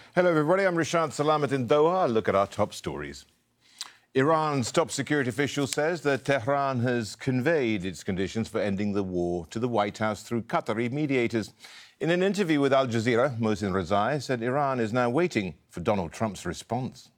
Hello, everybody. I'm Rashad Salamat in Doha. A look at our top stories. Iran's top security official says that Tehran has conveyed its conditions for ending the war to the White House through Qatari mediators. In an interview with Al Jazeera, Mohsen Rezai said Iran is now waiting for Donald Trump's response.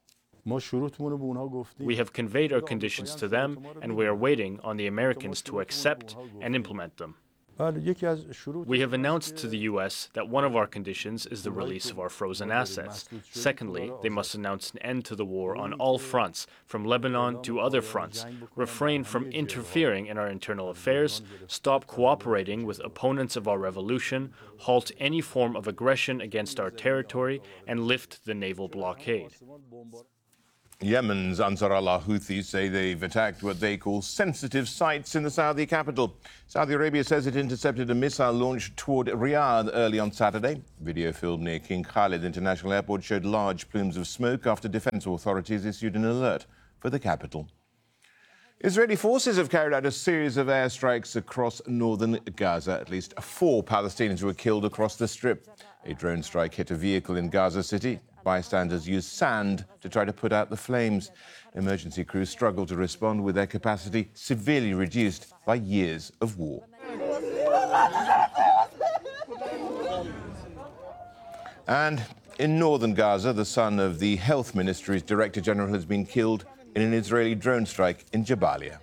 We have conveyed our conditions to them, and we are waiting on the Americans to accept and implement them. We have announced to the U.S. that one of our conditions is the release of our frozen assets. Secondly, they must announce an end to the war on all fronts, from Lebanon to other fronts, refrain from interfering in our internal affairs, stop cooperating with opponents of our revolution, halt any form of aggression against our territory, and lift the naval blockade. Yemen's Ansar Allah Houthis say they've attacked what they call sensitive sites in the Saudi capital. Saudi Arabia says it intercepted a missile launched toward Riyadh early on Saturday. Video filmed near King Khalid International Airport showed large plumes of smoke after defense authorities issued an alert for the capital. Israeli forces have carried out a series of airstrikes across northern Gaza. At least 4 Palestinians were killed across the Strip. A drone strike hit a vehicle in Gaza City. Bystanders used sand to try to put out the flames. Emergency crews struggle to respond with their capacity severely reduced by years of war. And in northern Gaza, the son of the Health Ministry's Director General has been killed in an Israeli drone strike in Jabalia.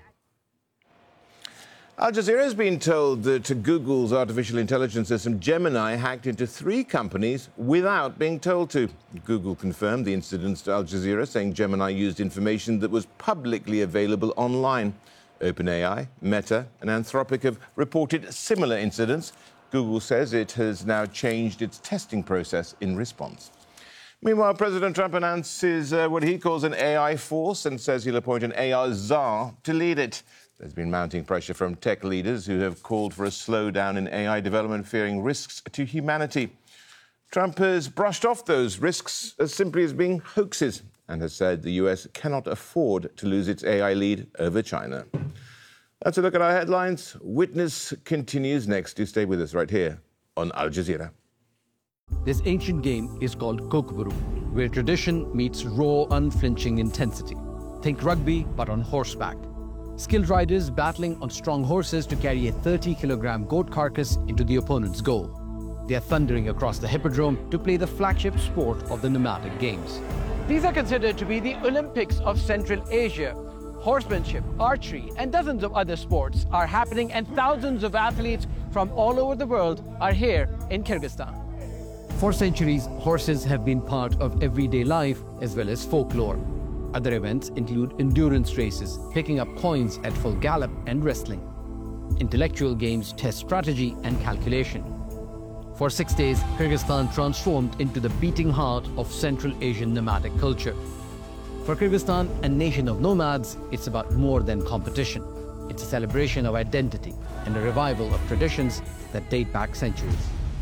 Al Jazeera has been told that Google's artificial intelligence system Gemini hacked into 3 companies without being told to. Google confirmed the incidents to Al Jazeera, saying Gemini used information that was publicly available online. OpenAI, Meta and Anthropic have reported similar incidents. Google says it has now changed its testing process in response. Meanwhile, President Trump announces what he calls an AI force and says he'll appoint an AI czar to lead it. There's been mounting pressure from tech leaders who have called for a slowdown in AI development, fearing risks to humanity. Trump has brushed off those risks as simply as being hoaxes and has said the US cannot afford to lose its AI lead over China. That's a look at our headlines. Witness continues next. Do stay with us right here on Al Jazeera. This ancient game is called Kokboru, where tradition meets raw, unflinching intensity. Think rugby, but on horseback. Skilled riders battling on strong horses to carry a 30-kilogram goat carcass into the opponent's goal. They are thundering across the hippodrome to play the flagship sport of the nomadic games. These are considered to be the Olympics of Central Asia. Horsemanship, archery, and dozens of other sports are happening, and thousands of athletes from all over the world are here in Kyrgyzstan. For centuries, horses have been part of everyday life as well as folklore. Other events include endurance races, picking up coins at full gallop, and wrestling. Intellectual games test strategy and calculation. For 6 days, Kyrgyzstan transformed into the beating heart of Central Asian nomadic culture. For Kyrgyzstan, a nation of nomads, it's about more than competition. It's a celebration of identity and a revival of traditions that date back centuries.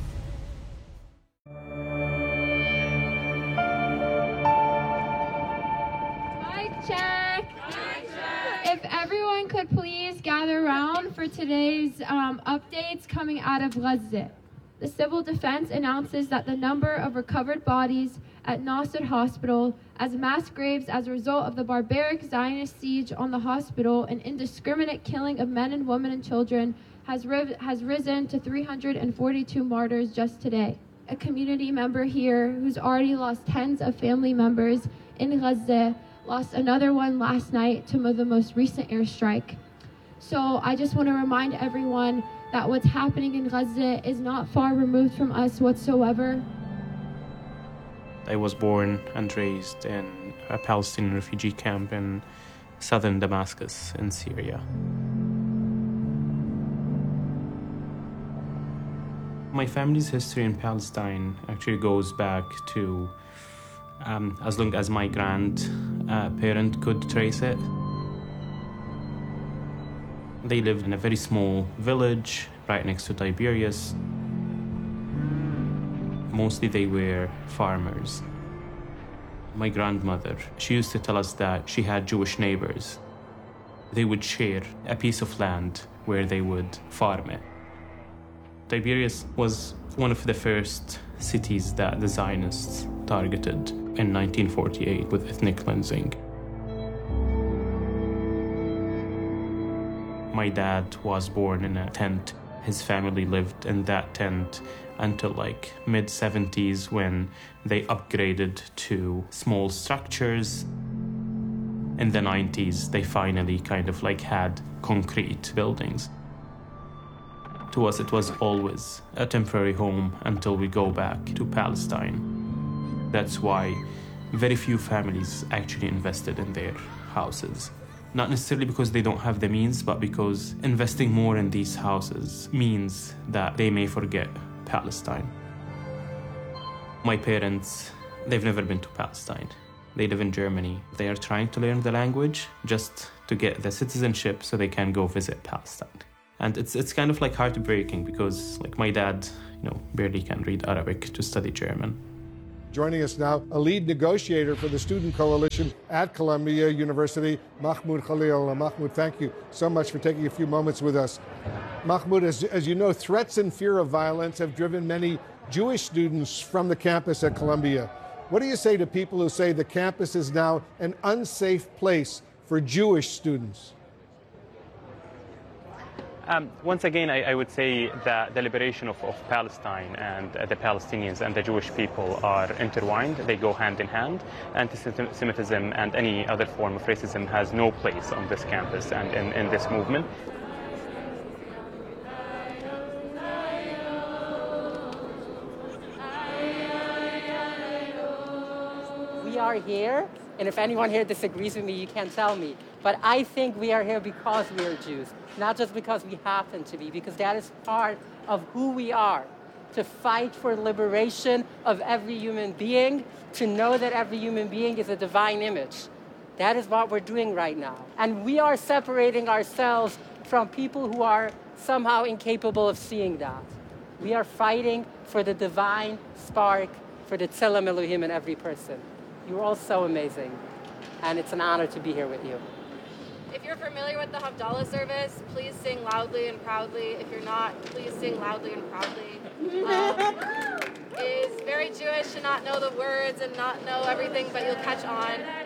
If everyone could please gather around for today's updates coming out of Gaza. The Civil Defense announces that the number of recovered bodies at Nasser Hospital as mass graves as a result of the barbaric Zionist siege on the hospital and indiscriminate killing of men and women and children has risen to 342 martyrs just today. A community member here who's already lost tens of family members in Gaza lost another one last night to the most recent airstrike. So I just want to remind everyone that what's happening in Gaza is not far removed from us whatsoever. I was born and raised in a Palestinian refugee camp in southern Damascus in Syria. My family's history in Palestine actually goes back to as long as my grandparent could trace it. They lived in a very small village right next to Tiberias. Mostly they were farmers. My grandmother, she used to tell us that she had Jewish neighbors. They would share a piece of land where they would farm it. Tiberias was one of the first cities that the Zionists targeted in 1948 with ethnic cleansing. My dad was born in a tent. His family lived in that tent until like mid-70s when they upgraded to small structures. In the 90s, they finally kind of like had concrete buildings. To us, it was always a temporary home until we go back to Palestine. That's why very few families actually invested in their houses. Not necessarily because they don't have the means, but because investing more in these houses means that they may forget Palestine. My parents, they've never been to Palestine. They live in Germany. They are trying to learn the language just to get the citizenship so they can go visit Palestine. And it's kind of like heartbreaking because like my dad, barely can read Arabic to study German. Joining us now, a lead negotiator for the Student Coalition at Columbia University, Mahmoud Khalil. Mahmoud, thank you so much for taking a few moments with us. Mahmoud, as you know, threats and fear of violence have driven many Jewish students from the campus at Columbia. What do you say to people who say the campus is now an unsafe place for Jewish students? Once again, I would say that the liberation of Palestine and the Palestinians and the Jewish people are intertwined. They go hand in hand. Anti-Semitism and any other form of racism has no place on this campus and in this movement. We are here, and if anyone here disagrees with me, you can tell me. But I think we are here because we are Jews, not just because we happen to be, because that is part of who we are, to fight for liberation of every human being, to know that every human being is a divine image. That is what we're doing right now. And we are separating ourselves from people who are somehow incapable of seeing that. We are fighting for the divine spark, for the Tzelem Elohim in every person. You're all so amazing, and it's an honor to be here with you. If you're familiar with the Havdalah service, please sing loudly and proudly. If you're not, please sing loudly and proudly. It is very Jewish to not know the words and not know everything, but you'll catch on.